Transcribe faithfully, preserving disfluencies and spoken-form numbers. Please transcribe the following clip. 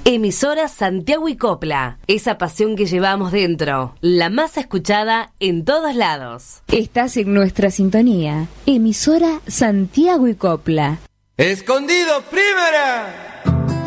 Emisora Santiago y Copla, esa pasión que llevamos dentro, la más escuchada en todos lados. Estás en nuestra sintonía, Emisora Santiago y Copla. ¡Escondido, primera!